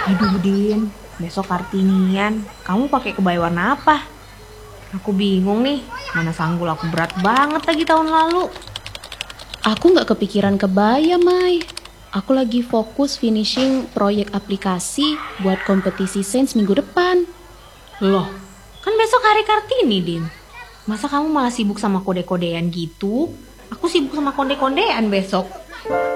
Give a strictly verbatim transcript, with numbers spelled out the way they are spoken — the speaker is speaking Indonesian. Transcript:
Aduh Din, besok Kartinian. Kamu pakai kebaya warna apa? Aku bingung nih, mana sanggul aku berat banget lagi tahun lalu. Aku nggak kepikiran kebaya, Mai. Aku lagi fokus finishing proyek aplikasi buat kompetisi sains minggu depan. Loh, kan besok hari Kartini, Din. Masa kamu malah sibuk sama kode-kodean gitu? Aku sibuk sama konde-kondean besok.